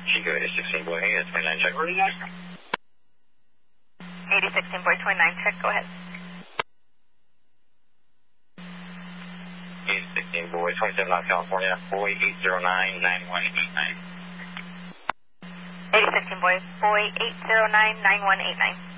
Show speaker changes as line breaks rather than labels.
Chico 8016 boy, hey, 29 check.
8016 boy, 29 check, go ahead.
8016 boy, 27 North California, boy 809-9189.
8016 boy, boy 809-9189.